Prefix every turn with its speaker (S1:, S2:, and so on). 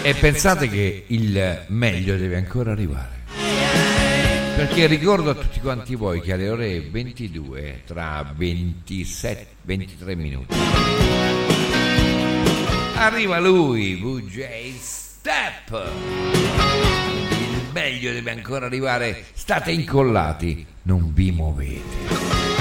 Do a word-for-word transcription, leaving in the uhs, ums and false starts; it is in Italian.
S1: E pensate che il meglio deve ancora arrivare, perché ricordo a tutti quanti voi che alle ore ventidue, tra ventisette ventitré minuti, arriva lui, V J Step. Il meglio deve ancora arrivare. State incollati, non vi muovete.